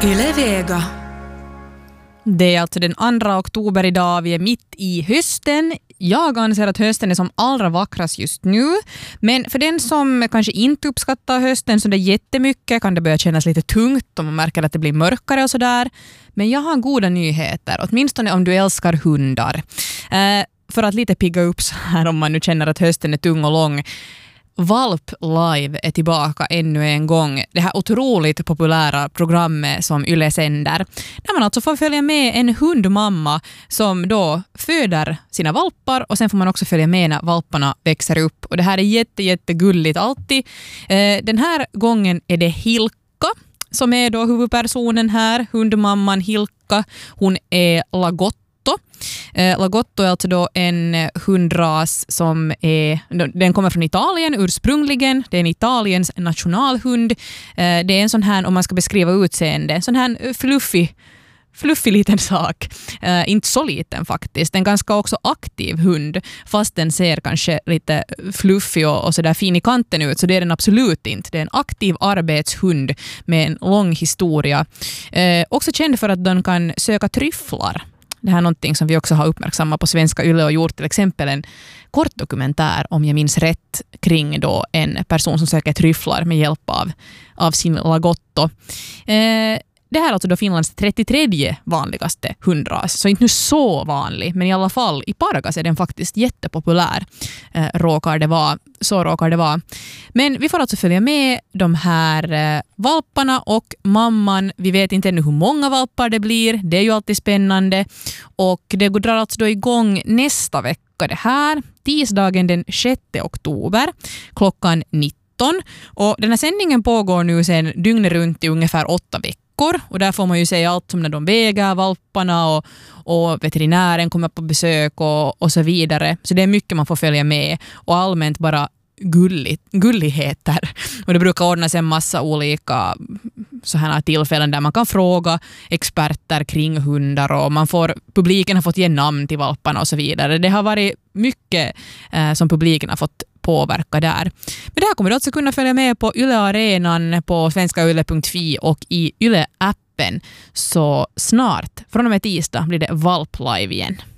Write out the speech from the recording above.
Yle Vega. Det är alltså den 2 oktober idag, vi är mitt i hösten. Jag anser att hösten är som allra vackrast just nu. Men för den som kanske inte uppskattar hösten så det är jättemycket kan det börja kännas lite tungt om man märker att det blir mörkare och sådär. Men jag har goda nyheter, åtminstone om du älskar hundar. För att lite pigga upp så här om man nu känner att hösten är tung och lång. Valp Live är tillbaka ännu en gång. Det här otroligt populära programmet som Yle sänder. Där man alltså får följa med en hundmamma som då föder sina valpar och sen får man också följa med när valparna växer upp. Och det här är jättegulligt alltid. Den här gången är det Hilka som är då huvudpersonen här. Hundmamman Hilka. Hon är Lagotto. Lagotto är alltså då en hundras som den kommer från Italien ursprungligen. Det är en Italiens nationalhund. Det är en sån här, om man ska beskriva utseende, en sån här fluffig liten sak. Inte så liten faktiskt. En ganska också aktiv hund. Fast den ser kanske lite fluffig och sådär fin i kanten ut. Så det är den absolut inte. Det är en aktiv arbetshund med en lång historia. Också känd för att den kan söka tryfflar. Det här är någonting som vi också har uppmärksammat på Svenska Yle och gjort till exempel en kort dokumentär, om jag minns rätt, kring då en person som söker tryfflar med hjälp av sin Lagotto. Det här är alltså då Finlands 33 vanligaste hundras. Så inte nu så vanlig, men i alla fall i Pargas är den faktiskt jättepopulär. Råkar det vara. Men vi får alltså följa med de här valparna och mamman. Vi vet inte ännu hur många valpar det blir. Det är ju alltid spännande. Och det drar alltså då igång nästa vecka det här. Tisdagen den 6 oktober klockan 19. Och den här sändningen pågår nu sedan dygnet runt i ungefär 8 veckor. Och där får man ju säga allt som när de väger valparna och veterinären kommer på besök och så vidare. Så det är mycket man får följa med och allmänt bara gulligheter. Och det brukar ordnas en massa olika så här tillfällen där man kan fråga experter kring hundar och publiken har fått ge namn till valparna och så vidare. Det har varit mycket som publiken har fått påverka där. Men det här kommer du också kunna följa med på Yle Arenan, på svenskayle.fi och i Yle-appen. Så snart, från och med tisdag, blir det Valp Live igen.